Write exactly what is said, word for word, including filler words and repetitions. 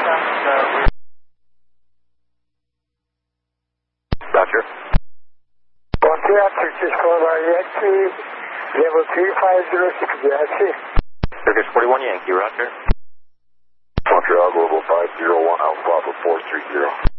Roger. Montreal six six four Yankee, level three five zero six Yankee. Circus forty-one Yankee, Roger. Montreal Global five zero one Alpha Bravo four three zero.